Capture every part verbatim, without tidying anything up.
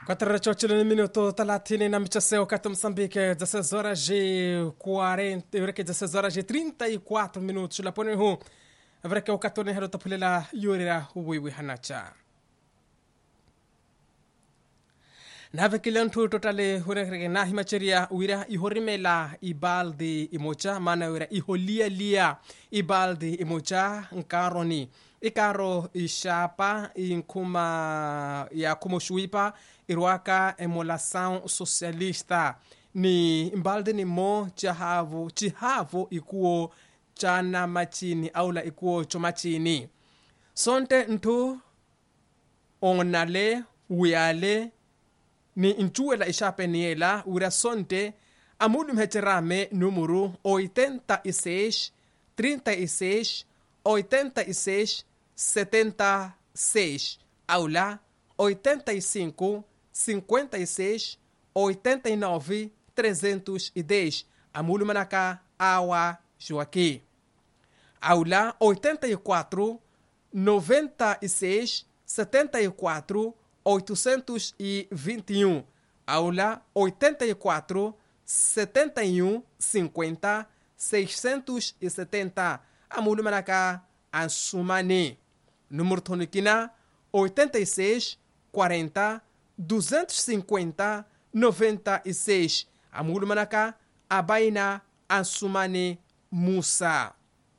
Quatro chochilini minuto talatini na michaseo kati Moçambique, dezesseis horas e quarenta, eureka dezesseis horas e trinta e quatro minutos. La pone hu, eureka o katone hero tapulela yurira huwiwi hanacha. Nave kilantu totale hurekere na himacheria uira ihorimela ibaldi imocha mana uira iholia lia ibaldi imocha nkaroni ikaro ishapa inkuma ya kumoshuipa irwaka emolação socialista ni imbaldi ni mo chahavu chihavu ikuo chana machini aula ikuo chomachini sonte ntu onale uyale ni inchuela ishape niela ura sonte amulu mhecherame número oitenta e seis, trinta e seis, oitenta e seis, setenta e seis aula oitenta e cinco, cinquenta e seis, oitenta e nove, trezentos e dez amulu manaka awa joaqui aula oitenta e quatro, noventa e seis, setenta e quatro, oitocentos e vinte e um aula oitenta e quatro, setenta e um, cinquenta, seiscentos e setenta amulu manaka ansumani número tonikina oitenta e seis, quarenta, duzentos e cinquenta, noventa e seis amulu manaka abaina ansumani Musa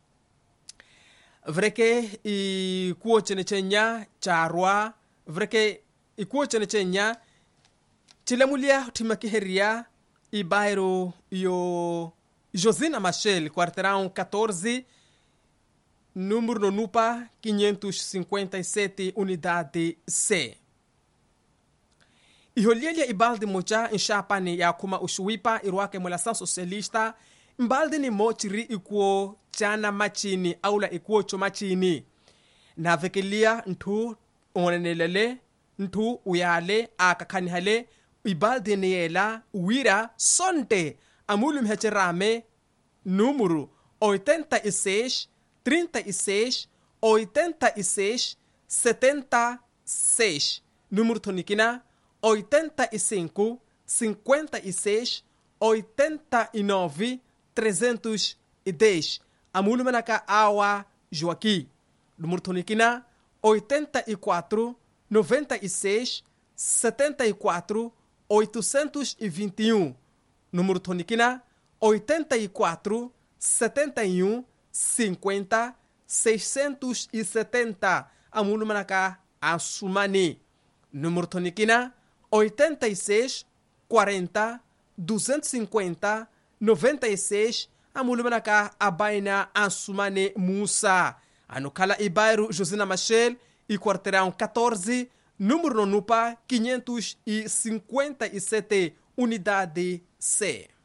vreke i kuo chene chenya charwa vreke ikuo chene chenya chilemulia timakiheria i bairro yo Josina Machel quarteirão catorze número no nupa quinhentos e cinquenta e sete unidade C iholialia ibaldi moja inshapani ya kuma ushuipa irwake molação socialista mbaldi ni mo chiri ikuo chana machini aula ikuo chomachini na vekelia ntu onenelele ntu uyale akakanihale ibaldi niela uira sonte amulu mhecherame número oitenta e seis, trinta e seis, oitenta e seis, setenta e seis número tonikina oitenta e cinco, cinquenta e seis, oitenta e nove, trezentos e dez amulu manaka awa joaqui número tonikina oitenta e quatro, noventa e seis, setenta e quatro, oitocentos e vinte e um número tonikina oitenta e quatro, setenta e um, cinquenta, seiscentos e setenta amulu manaka ansumani número tonikina oitenta e seis, quarenta, duzentos e cinquenta, noventa e seis amulu manaka abaina ansumani Musa anukala ibairo Josina Machel e quarteirão catorze número no nupa quinhentos e cinquenta e sete unidade C